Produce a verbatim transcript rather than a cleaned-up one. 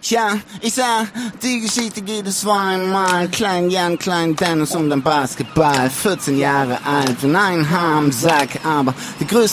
Tja, ich sah, die Geschichte geht es vor einmal. Klein Jan, klein Dennis und ein Basketball. vierzehn Jahre alt und ein Haar am Sack, aber die größte